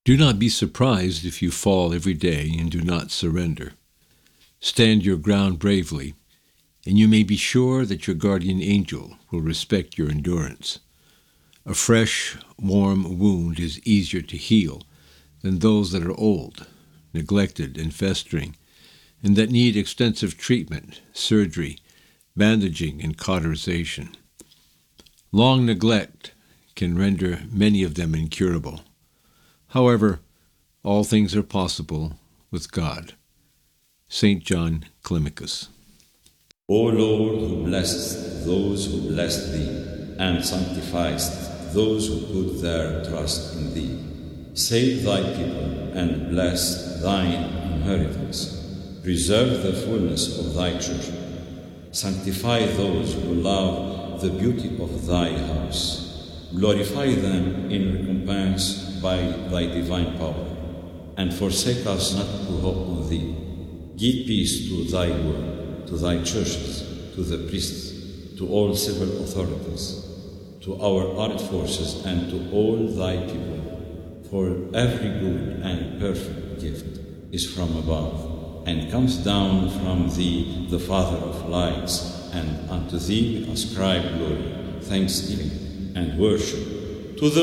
Do not be surprised if you fall every day and do not surrender. Stand your ground bravely, and you may be sure that your guardian angel will respect your endurance. A fresh, warm wound is easier to heal than those that are old, neglected, and festering, and that need extensive treatment, surgery, bandaging, and cauterization. Long neglect can render many of them incurable. However, all things are possible with God. St. John Climacus. O Lord, who blessest those who bless Thee, and sanctifiest those who put their trust in Thee, save Thy people and bless Thine inheritance. Preserve the fullness of Thy church. Sanctify those who love the beauty of Thy house. Glorify them in recompense by Thy divine power, and forsake us not to hope on Thee. Give peace to Thy word, to Thy churches, to the priests, to all civil authorities, to our armed forces, and to all Thy people. For every good and perfect gift is from above, and comes down from Thee, the Father of lights, and unto Thee we ascribe glory, thanksgiving, and worship,